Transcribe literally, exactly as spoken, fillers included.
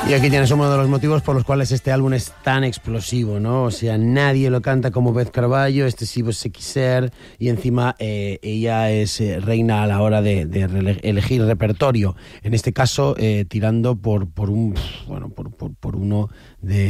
Y aquí tienes uno de los motivos por los cuales este álbum es tan explosivo, ¿no? O sea, nadie lo canta como Beth Carvalho, este sí vos se quiser, y encima eh, ella es eh, reina a la hora de, de elegir repertorio. En este caso, eh, tirando por, por un, bueno, por, por, por uno de